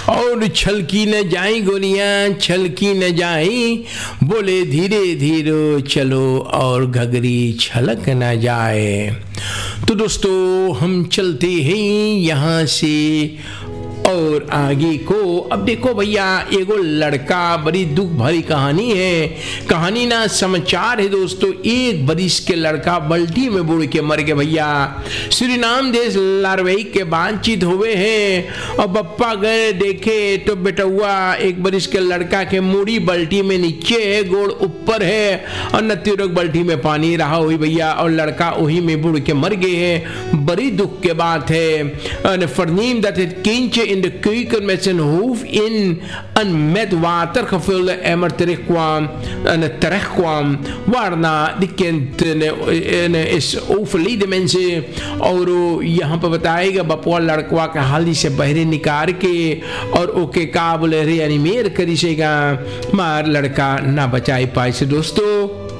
और छलकी न जाई गोरियां छलकी न जाई, बोले धीरे धीरे चलो और घगरी छलक न जाए। तो दोस्तों हम चलते हैं यहाँ से और आगे को। अब देखो भैया एगो लड़का, बड़ी दुख भरी कहानी है, कहानी ना समाचार है दोस्तों। एक बरिस के लड़का बल्टी में बुड़ के मर गए भैया। सूरीनाम देश लारवई के बातचीत हुए हैं और बप्पा गए देखे तो बेटुआ एक बरिस के लड़का के मुड़ी बल्टी में नीचे है, गोड़ ऊपर है और नत्यूरक बल्टी में पानी रहा हुई भैया, और लड़का वही में बुड़ के मर गए हैं। बड़ी दुख के बात है। फरनीम दैट इट किंच in de keuken met zijn hoofd in en met water gevulde emmer terechtkwam, waarna die kind is overleden mensen। और यहाँ पर बताएगा बपुआ लड़कवा के हाली से बहरे निकाल के और ओके का बोले रिएनिमेट करी सेगा, मार लड़का ना बचाई पाए से दोस्तों।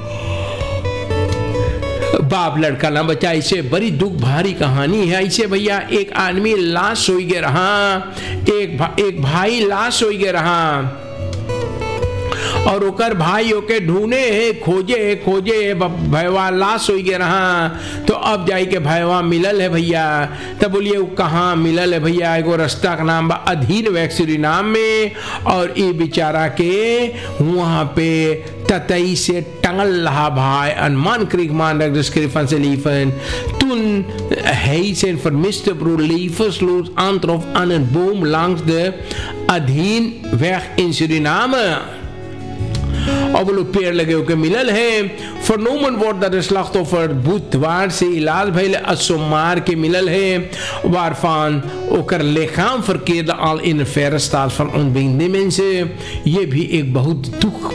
बाप लड़का ना बचा, इसे बड़ी दुख भारी कहानी है। इसे भैया एक आदमी लाश हो गया रहा, एक भाई लाश हो गया रहा और ओकर भाई ओके ढूंढे है, खोजे भैया लाश हो गया रहा। तो अब जाई के भैया मिलल है भैया। तब बोलिए वो कहाँ मिलल है भैया? एगो रास्ता का नाम बा अधीन वैक्सीरी नाम में, और ये बेचारा के वहाँ पे ततई से टंगल रहा भाई अनमान क्रिक मान रख skrifan से लीफन toen hij zijn vermiste broer levensloos aantrof aan een boom langs de Adhienweg in Suriname। और वो लोग पेड़ लगे होके मिलल है। vernomen wordt dat de slachtoffer बुधवार से इलाज भइल सोमवार के मिलल है, waarvan ओकर लिchaam verkeerde al in een verre staat van ontbinding mensen। ये भी एक बहुत दुख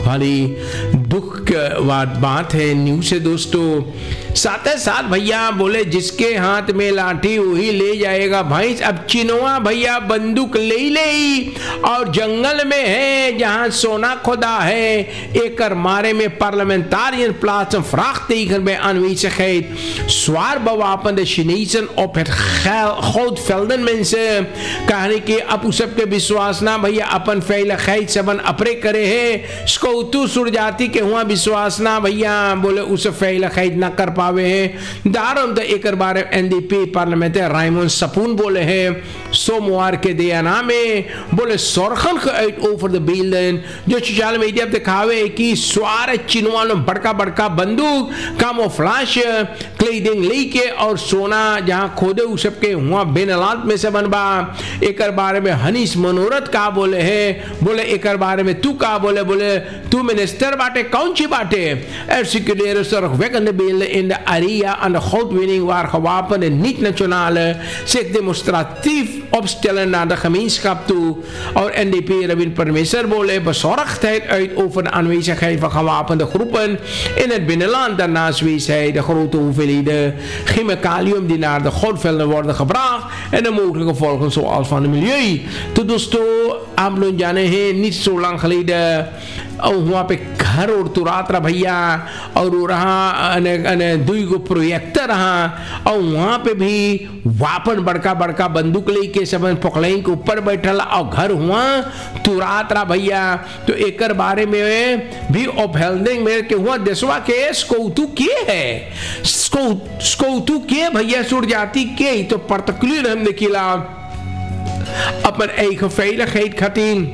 बात है न्यूज़ है दोस्तों। साथ ही साथ भैया बोले जिसके हाथ में लाठी वही ले जाएगा भैंस। अब चिनवा भैया बंदूक ले और जंगल में है जहां सोना खोदा है, एक मारे में parlementariër plaatsen vraagt tegen bij aanwezigheid zwaar bewapende Chinezen op het goudvelden mensen। कहने के अब उस सबके विश्वास ना भैया अपन veiligheid सबन अपरे करे है, स्कौतु सुरजाति के हुआ विश्वास ना भैया बोले उस veiligheid ना कर पावे है। daarom de एकर बारे NDP parlementair Raymond Sapoen बोले है सोमवार के दियाना में बोले zorgen geuit over de beelden जो सोशल मीडिया पे दिखावे कि स्वार चिनवालों बड़का बंदूक कामोफ्लाज क्लेडिंग लेके और सोना जहां खोदे उस सबके हुआ बेनलात में से बनबा। एकर बारे में हनीश मनोरथ का बोले है, बोले एकर बारे में तू का बोले तू मिनिस्टर बाटे कौन सी बाटे। Er circuleren zorgwekkende beelden in de area aan de goudwinning waar gewapende niet-nationale zich demonstratief opstellen naar de gemeenschap toe। और NDP रविंद्र परमेश्वर बोले bezorgdheid uit over de aanwezigheid van gewapende groepen in het binnenland। Daarnaast wees hij de grote hoeveelheden chemicalium die naar de goudvelden worden gebracht en de mogelijke gevolgen zoals van het milieu। तो दोस्तों आप लोग जाने हैं नहीं so lang geleden और वहाँ पे घर और तुरात्रा भैया और रहा दुईगो प्रोजेक्टर रहा और वहाँ पे भी वापन बड़का बंदूक लेके सब पकड़ें के ऊपर बैठल और घर हुआ तुरात्रा भैया। तो एकर बारे में भी ऑफहेल्डिंग में के हुआ देशवा के स्कौतु के है स्कौतु के भैया सुर जाति के तो पर्टिकुलर हम देखिला अपन एक veiligheid खातिर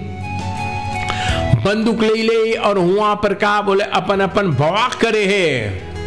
बंदूक ले और वहां पर का बोले अपन बवाक करे है।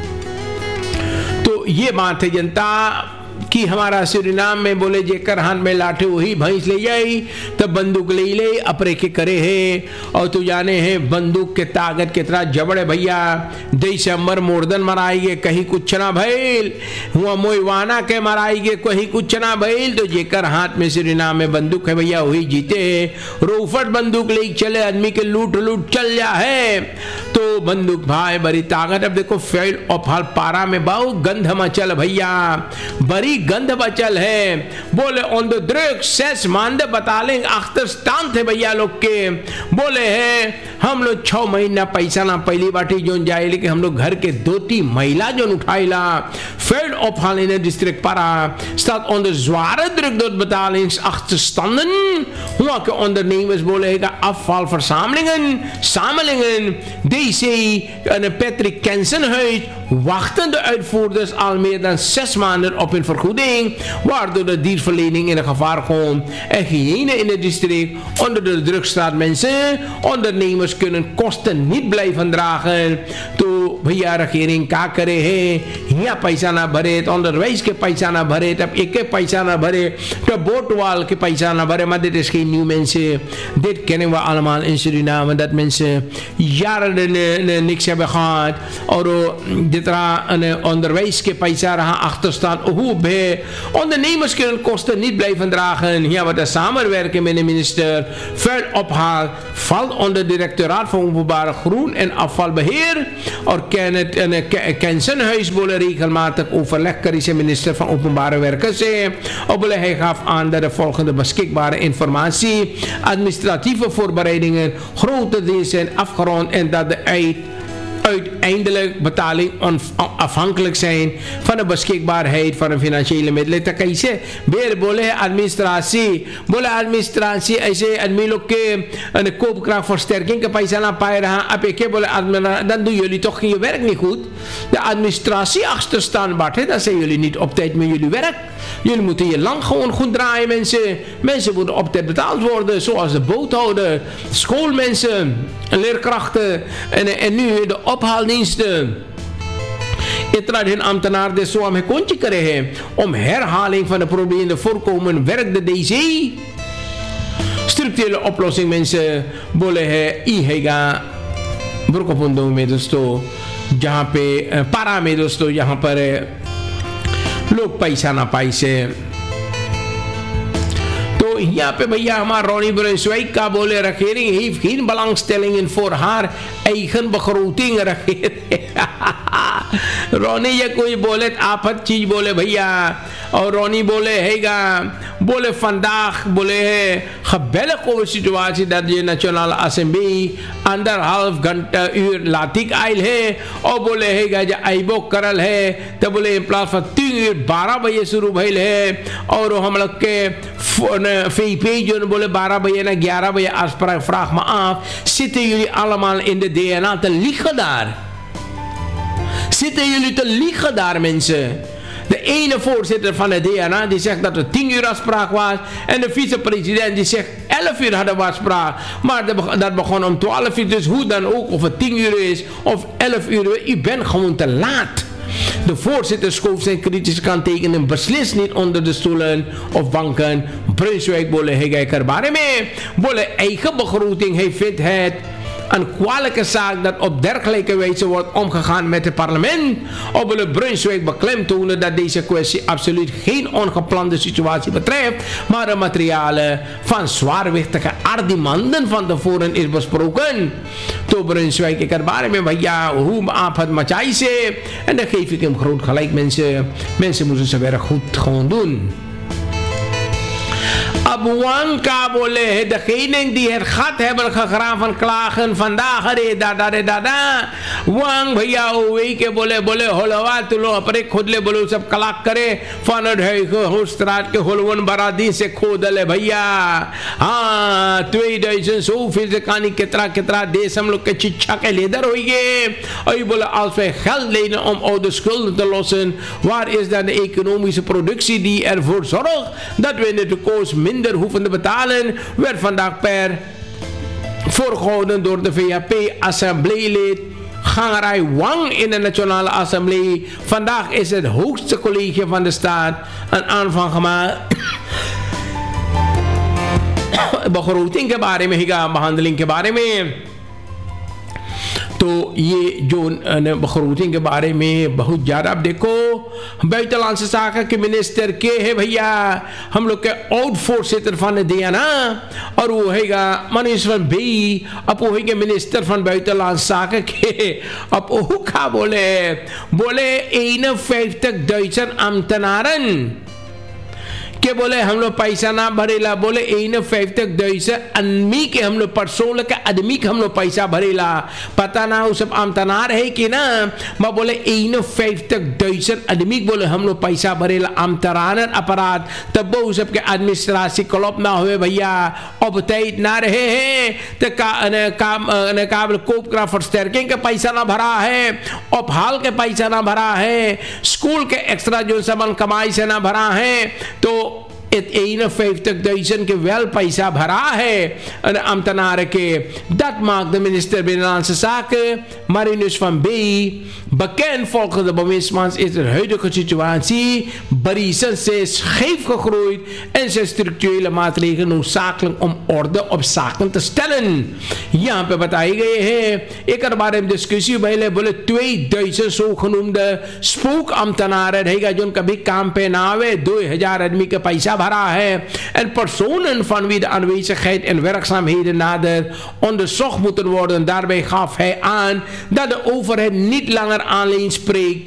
तो ये बात है जनता कि हमारा सूरीनाम में बोले जेकर हाथ में लाठी वही भैंस ले जाई तब बंदूक ले अपरे के करे है। और तू जाने हैं बंदूक के ताकत कितना जबड़ है भैया। दिसंबर मोर्दन मराएंगे कहीं कुछ ना भइल, हुआ मोइवाना के मराएंगे कहीं कुछ ना भइल। तो जेकर हाथ में सूरीनाम में बंदूक है भैया वही जीते है। रोफट बंदूक ले चले आदमी के लूट चल जा है तो बंदूक भाई बड़ी ताकत। अब देखो फेल ऑफ हाल पारा में बहु गंध मचल भैया, बड़ी गंध बचल है। बोले onder druk 6 maanden betaling achterstand है भैया लोग के। बोले है हम लोग 6 महीना पैसा ना पहली बाटी जो जाए, लेकिन हम लोग घर के 2-3 महिला जो उठाईला veldophaal in het district Para staat onder zware druk door betalingsachterstanden. Welke ondernemers bolen afvalverzamelingen, samelingen, DC en Patrick Kensenhuis wachten de uitvoerders al meer dan 6 maanden op een vergoeding, waardoor de dienstverlening in gevaar komt en hygiëne in het district onder de druk staat. Mensen, ondernemers kunnen kosten niet blijven dragen. तो भैया regering क्या करे है, यहाँ पैसा ना भरे तो onderwijs के पैसा ना भरे, तब एक पैसा ना भरे तो bootwal के पैसा ना भरे. Maar dit is geen nieuw, mensen. Dit kennen we allemaal in Suriname, dat mensen jaren niks hebben gehad और dit onderwijs के पैसा रहा achterstand. Hoe bij ondernemers kunnen kosten niet blijven dragen. Hier wordt de samenwerking met de minister veldophaal valt onder directoraat van openbare groen en afvalbeheer. Kensenhuis bolen regelmatig overleg is de minister van Openbare Werken. Hij gaf aan dat de volgende beschikbare informatie, administratieve voorbereidingen grotendeels zijn afgerond en dat de uiteindelijk betaling afhankelijk zijn van de beschikbaarheid van de financiële middelen. Dan kan je zeggen, weer bolle administratie, ऐसे आदमी लोग के koopkrachtversterking के पैसा ना पाए रहा, अब एक बोले dan doen jullie toch je werk niet goed. De administratie achterstand baat, dan zijn jullie niet op tijd met jullie werk. Jullie moeten je lang gewoon goed draaien, mensen. Mensen moeten op tijd betaald worden, zoals de boothouder, schoolmensen, leerkrachten en nu de ophaaldiensten. Iedereen hun ambtenaar de zo aan kontje krijgen om herhaling van de problemen te voorkomen, werkt de DC. Structurele oplossing, mensen, बोले है ई हैगा बुरकोपुंडों में दोस्तों, जहाँ पे पारा में दोस्तों, यहाँ पर लोग पैसा ना पाई से. तो यहाँ पे भैया हमारा Ronnie Brunswijk का बोले regering heeft geen belangstellingen voor haar eigen begroting. रोनी ये कोई बोले आफत चीज बोले भैया, और रोनी बोले हैगा बोले vandaag बोले है geweldig over situatie dat je Nationale Assemblee 1,5 uur latik oil है और बोले हैगा जो आइबो करल है तो बोले in plaats van 10 uur 12 बजे शुरू भइल है और हम लोग के VP जो बोले 12 बजे ना 11 बजे afspraak vraag me af, zitten jullie allemaal in de DNA te liegen daar? Zitten jullie te liegen daar, mensen? De ene voorzitter van de DNA die zegt dat er 10 uur afspraak was. En de vicepresident die zegt 11 uur hadden we afspraak. Maar dat begon om 12 uur. Dus hoe dan ook, of het 10 uur is of 11 uur. U bent gewoon te laat. De voorzitter schoof zijn kritische kanttekeningen beslist niet onder de stoelen of banken. Brunswijk bolle hegijk erbij mee. Bolle eigen begroting, hij vindt het een kwalijke zaak dat op dergelijke wijze wordt omgegaan met het parlement. Op de Brunswijk beklemtonen dat deze kwestie absoluut geen ongeplande situatie betreft, maar de materialen van zwaarwichtige argumenten van tevoren is besproken. Toen Brunswijk ik erbij ben, maar ja, hoe aap het matjaise. En dan geef ik hem groot gelijk, mensen. Mensen moeten zijn werk goed gewoon doen. Abuang ka bolle, degenen die het gat hebben gegraven klagen vandaag da. Wang भैया वही के बोले होलवा तुलो अपने खुद ले बोलो सब कलाक करे फनर है को होस्त्रात के होलवन बरादी से खोद ले भैया. हाँ 2000 फिर से कहानी कितना देश हम लोग के चिच्छा के लेदर होइए. और ये बोले als wij geld lenen om oude schulden te lossen, waar is dan de economische productie die ervoor zorgt dat we in de toekomst minder hoeven te betalen, werd vandaag per voorgehouden door de VHP-assembleelid Gangarai Wang in de Nationale Assemblee. Vandaag is het hoogste college van de staat een aanvang gemaakt. begroting के बारे में Higa behandeling के बारे में. तो ये जो begroting के बारे में बहुत ज़्यादा आप देखो buitenlandse zaken के मिनिस्टर के है भैया हम लोग के out voorzitter van de DNA और वो हैगा मनीष van बी अब वो हैगा मिनिस्टर van buitenlandse zaken के अब वो क्या बोले 51,000 ambtenaren कि बोले हम लोग पैसा ना भरेला, बोले 51,000 आदमी के हम लोग persoonlijke आदमी के हम लोग पैसा भरेला, पता ना वो सब ambtenaar है कि ना, maar बोले 51,000 आदमी बोले हम लोग पैसा भरेला ambtenaren apparaat, तब वो सब के administratie klopt ना हुए भैया, op tijd ना रहे हैं, तो काबिल koopkrachtversterking के पैसा ना भरा है, op हाल के पैसा ना भरा है, स्कूल के एक्स्ट्रा जो सामान कमाई से ना भरा है, तो het 51,000 के wel पैसा भरा है en ambtenaren के. Dat maakt de minister Binnenlandse Zaken Marinus van B bekend. Volgens de bewindsman is de huidige situatie bereidsend scheef gegroeid en zijn structurele maatregelen noodzakelijk om orde op zaken te stellen. यहाँ पे बताए गए हैं एक बारे में डिस्कशन पहले बोले 2000 zogenoemde spookambtenaren रहेगा जो कभी काम पे ना आवे 2000 आदमी के पैसा भरा है en personen van wie de aanwezigheid en werkzaamheden nader onderzocht moeten worden. Daarbij gaf hij aan dat de overheid niet langer alleen spreekt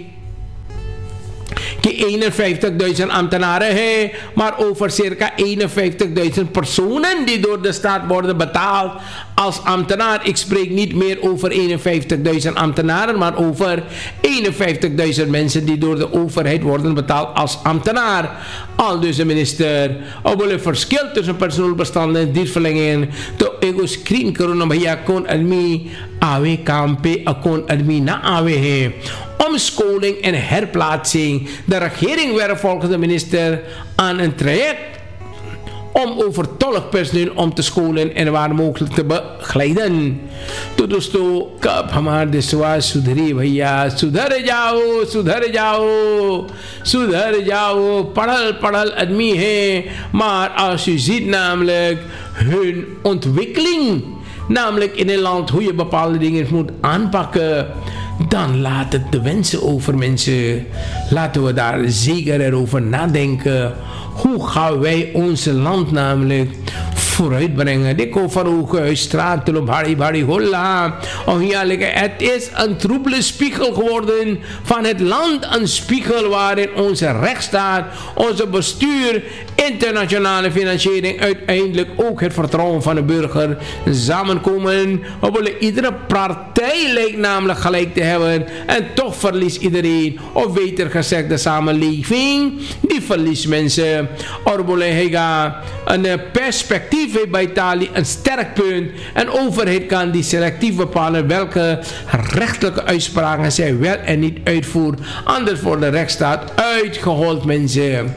कि 51,000 ambtenaren हैं, maar over circa 51,000 personen die door de staat worden betaald als ambtenaar. Ik spreek niet meer over 51,000 ambtenaren, maar over 51,000 mensen die door de overheid worden betaald als ambtenaar. Al dus de minister, op het verschil tussen personeelbestanden en dienstverlengingen, तो एगो स्क्रीन करो ना भैया कौन आदमी आवे काम पे और कौन आदमी ना आवे है. Omscholing en herplaatsing. De regering werkt volgens de minister aan een traject om overtollig personeel om te scholen en waar mogelijk te begeleiden. तो दोस्तों कब हमारे देशवासी सुधरी भैया, सुधर जाओ सुधर जाओ सुधर जाओ. पढ़ल आदमी है, maar als je ziet namelijk hun ontwikkeling, namelijk in een land hoe je bepaalde dingen moet aanpakken, dan laat het de wensen over mensen. Laten we daar zeker erover nadenken. Hoe gaan wij ons land namelijk vooruitbrengen? Dikko van straat te bari holla. Het is een troebele spiegel geworden van het land. Een spiegel waarin onze rechtsstaat, onze bestuur, internationale financiering, uiteindelijk ook het vertrouwen van de burger samenkomen. Iedere partij lijkt namelijk gelijk te hebben en toch verliest iedereen. Of beter gezegd de samenleving, die verliest mensen. Een perspectief heeft bij Italië een sterk punt. En overheid kan die selectief bepalen welke rechtelijke uitspraken zij wel en niet uitvoert. Anders wordt de rechtsstaat uitgehold, mensen.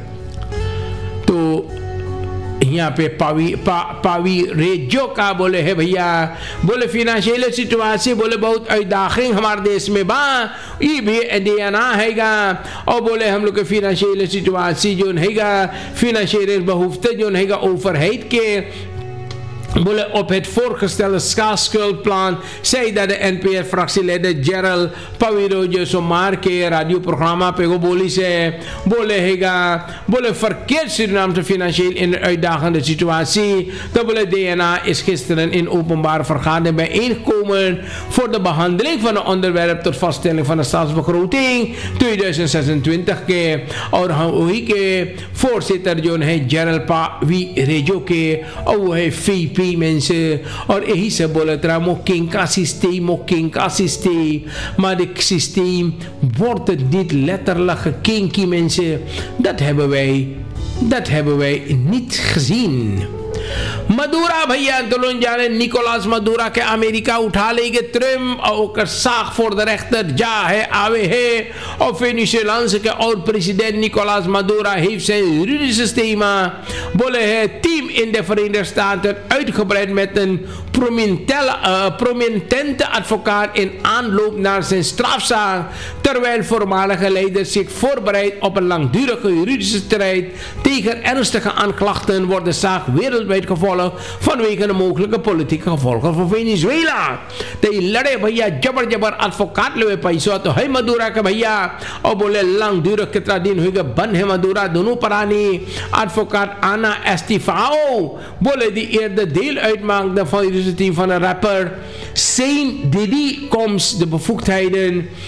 यहाँ पे पावी रेडियो का बोले है भैया, बोले financial situation बोले बहुत दाखिल हमारे देश में बा ये भी देना हैगा. और बोले हम लोग के फिनेंशियल सिचुएशन जो हैगा फिनेंशियल behoefte जो हैगा overheid के बोले op het voorgestelde staatsschuldplan zei dat de NPR-fractieleider Gerald Pawirojo zomaar के radioprogramma पे वो बोली से बोले हैगा बोले verkeerd Surinaamse financieel in een uitdagende situatie. Dat बोले DNA is gisteren in openbare vergadering bijeengekomen voor de behandeling van het onderwerp tot vaststelling van de staatsbegroting 2026 के. और वही के voorzitter जो है Gerald Pawirojo के और वो है VP mensen. और यही से बोले तरा mokinka systeem, maar het systeem wordt het niet letterlijk gekinky, mensen. Dat hebben wij niet gezien. Madura भैया आंदोलन जाने निकोलास मदुरा के अमेरिका उठा लेंगे ट्रम्प और साख फॉर द रेchter जा है आवे है. और वेनेजुएलांस के और president Nicolas Maduro heeft zijn juridische systeem बोले है team in de Verenigde Staten uitgebreid met een prominente advocaat in aanloop naar zijn strafzaak, terwijl voormalige leiders zich voorbereidt op een langdurige juridische strijd tegen ernstige aanklachten, wordt de zaak wereldwijd gevolgd vanwege de mogelijke politieke gevolgen voor Venezuela. De लड़े भैया जबर advocaat ले पैसा तो है मदुरा के भैया और बोले langdurig कितना दिन होगा बन है मदुरा दोनों परानी advocaat Ana Estifao बोले die eerder deel uitmaakte van de team van een rapper Saint Diddy komt de bevoegdheden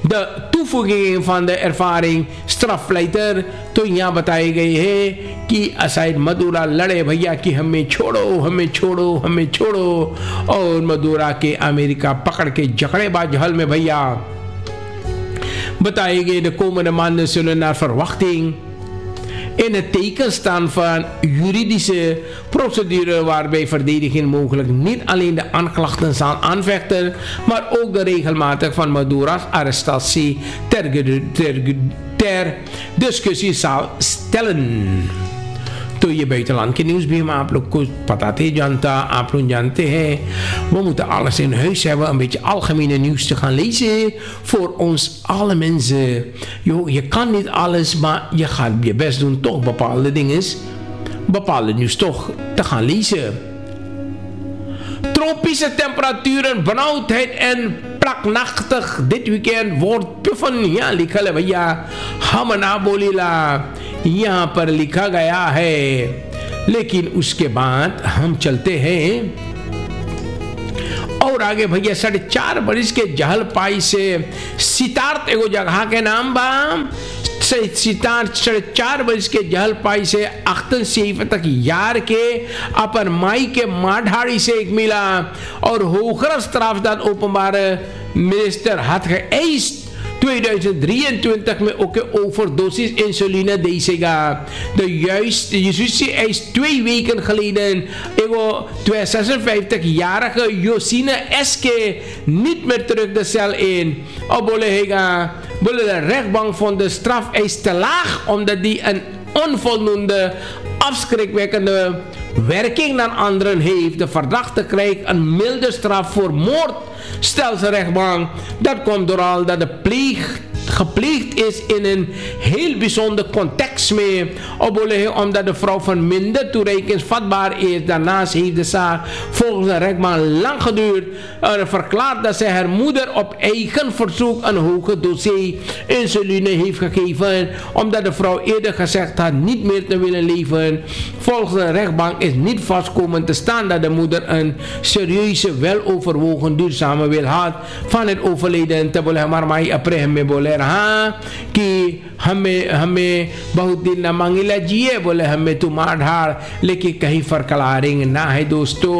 de toevoeging van de ervaring strafpleiter, तो यहाँ बताई गई है कि असाइड मदुरा लड़े भैया कि हमें छोड़ो हमें छोड़ो हमें छोड़ो, और मदुरा के अमेरिका पकड़ के जकड़ेबाज हल में भैया बताई गई de komende maanden zullen naar verwachting in het teken staan van juridische procedure waarbij verdediging mogelijk niet alleen de aanklachten zal aanvechten, maar ook de regelmatig van Maduro's arrestatie ter discussie zal stellen. तो ये buitenland के न्यूज़ भी हम आप लोग को बताते जानता, आप लोग जानते हैं we moeten alles in huis hebben, een beetje algemene nieuws te gaan lezen voor ons alle mensen. Je kan niet alles, maar je gaat je best doen toch bepaalde nieuws toch te gaan lezen. Tropische temperaturen, benauwdheid en plaknachtig dit weekend wordt puffen. Ja, लिखा है भैया हम ना बोलीला यहाँ पर लिखा गया है, लेकिन उसके बाद हम चलते हैं और आगे भैया 4.5 बरिस के जहल पाई से सितार्थ एगो जगह के नाम बा सितार 4.5 बरिस के जहल पाई से अख्तर सेफ तक यार के अपन माई के माढ़ाड़ी से एक मिला और hoogere strafdaad openbare minister had geëist 2023 met ook een overdosis insuline deze ga. De justitie eist 2 weken geleden ego 56-jarige Josine Eske niet meer terug de cel in. De rechtbank vond de strafeis te laag omdat die een onvoldoende afschrikwekkende werking naar anderen heeft. De verdachte krijgt een milde straf voor moord, stelt de rechtbank. Dat komt dooral dat de gepleegd is in een heel bijzonder context mee. Omdat de vrouw van minder toerekeningsvatbaar is. Daarnaast heeft de zaak volgens de rechtbank lang geduurd. Er verklaart dat zij haar moeder op eigen verzoek een hoge dosis insuline heeft gegeven. Omdat de vrouw eerder gezegd had niet meer te willen leven. Volgens de rechtbank is niet vastkomen te staan dat de moeder een serieuze, weloverwogen duurzame wil had van het overleden. कि हमें बहुत दिन न मांगिला जिए बोले हमें तुम ढाड़, लेकिन कहीं फरकलारिंग ना है दोस्तों,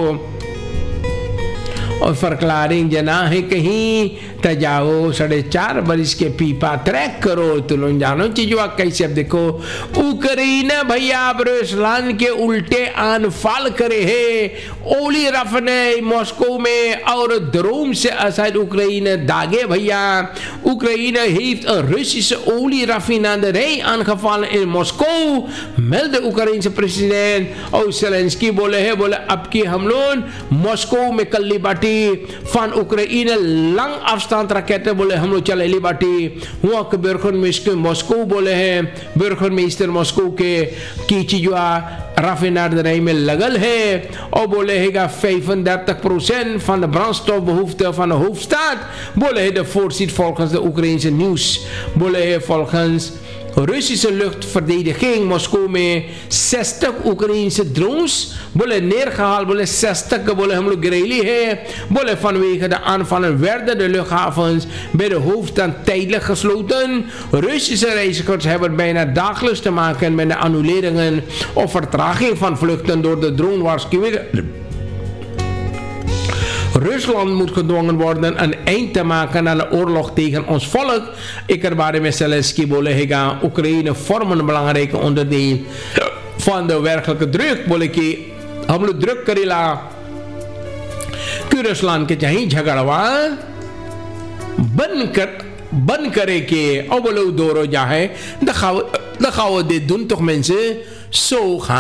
और फरकलारिंग जना है कहीं त जाओ 4.5 बरिस के पीपा ट्रैक करो तो लोग जानो चीजवा कैसे। अब देखो उक्रेन भैया अब रूसलैंड के उल्टे अनफाल करे है। ओली रफ ने मॉस्को में और ड्रोन से असर Oekraïne dagen भैया। Oekraïne heeft een Russische olieraffinerij aangevallen in Moskou, meldde Oekraïense president Zelensky बोले अब की हम लोग मॉस्को में कल्ली बाटी van Oekraïne lang afstand raketten बोले हम लोग चलेली बाटी। वहाँ के burgemeester मॉस्को बोले हैं burgemeester मॉस्को के की चीजवा raffinaderij में लगल है और बोले हैगा 35% van de brandstofbehoefte van de hoofdstad बोले है de voorziet volgens de Oekraïense nieuws बोले है volgens Russische luchtverdediging Moskou में 60 Oekraïense drones बोले neergehaald बोले 60 बोले हम लोग गिरेली है बोले vanwege de aanvallen werden de luchthavens bij de hoofdstad tijdelijk gesloten. Russische reizigers hebben bijna dagelijks te maken met de annuleringen of vertraging van vluchten door de drone-waarschuwingen. Rusland moet gedwongen worden een eind te maken aan de oorlog tegen ons volk. Ik ervaar met Zelensky bolega. Oekraïne vormen een belangrijke onderdeel van de werkelijke druk. Boleki, हमलोग druk करेला कि रूसलैंड के चाहिए झगड़वा बंद करे के अब लोग दोरो जाए दिखाओ दे दुन तो mensen zo gaan